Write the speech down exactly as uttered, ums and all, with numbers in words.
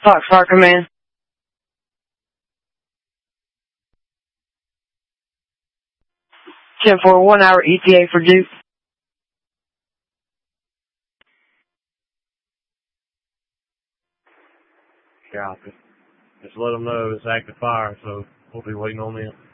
Foxfire Command. ten four, one hour E T A for Duke. Copy. Just let them know it's active fire, so we'll be waiting on them.